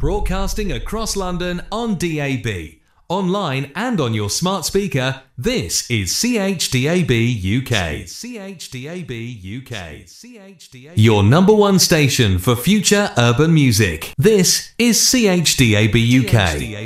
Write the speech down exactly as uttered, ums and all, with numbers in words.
Broadcasting across London on D A B, online and on your smart speaker, this is C H D A B U K. C H D A B U K. Your number one station for future urban music. This is C H D A B U K.